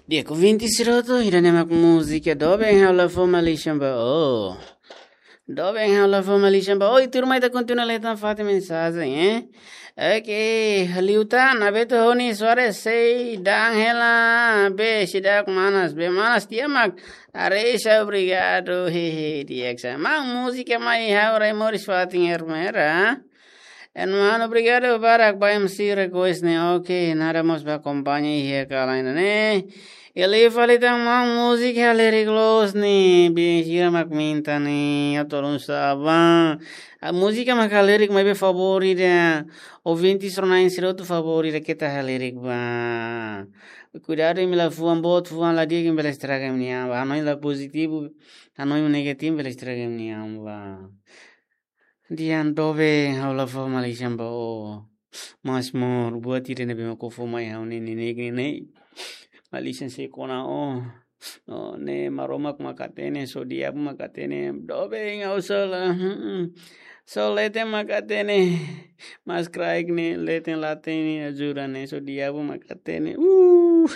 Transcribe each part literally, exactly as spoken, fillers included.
Dia ku vinti siroto hiranemak música do bem hala foma lixamba oh do bem hala foma lixamba oi turma ita continua letan fati mensagem hein okay haliuta na beto honi sore sei dang hela be sidak manas be manas tiamak areisha obrigado hehe dieksa ma música mai haura moris fati hermera. Hermano, obrigado Barak by M C request ne. Ok, nada mais para acompanhar aí kalaina ne. Ele fala então uma música alegros ne. Bem, gira mak minta ne. Eu tô não sabe. A música mak alegre mas be favorita. Ouvinte só em ser outro favorita que tá alegre ba. Cuidado em me la fuan bot fuan la dia que me la estraga me amba. Hanoi la positivo, hanoi o negativo me la estraga me amba. Dian dobe haula fa malaysia ba o mas mor buat ire ne be ko fo mai ha ne ne ne ne malaysia se kona o no ne maromak makatene so dia makatene dobe ngausala so lete makatene mas kraik ne lete latene ajura ne so dia makatene uh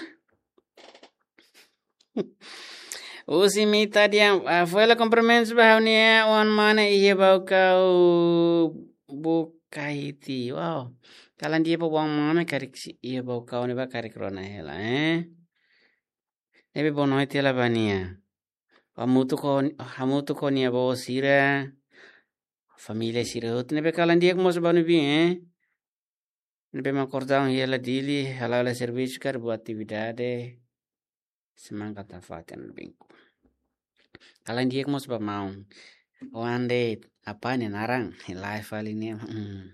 Usi mita dia foi la compromisso ba ne on mana iya bau kau bukaiti wow kalan dia pa wang mana karik si iya bau kau ne ba karik rona hela eh nebe bono ite la bania hamutu ko hamutu ko nia bo sira família sira ut nebe kalan dia mo sa banu bi eh nebe ma cordão hela dili hala la serviço kar bu atividade semangat afakan bingku Kalian dia mau sebab mau one day apa nih narang live kali ini hmm.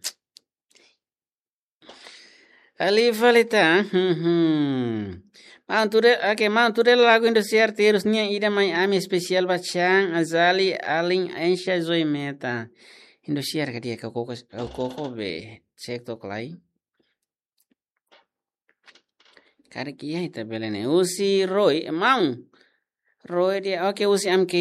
Ali valita hmm mau tuh oke mau tuh lagu Indonesia terusnya ida mai ami spesial bacang azali aling Aisyah Zoe Meta Indonesia ke dia ke koko koko be cek tok lai kare kia ita belene usi Roy mau Roy dia oke usi am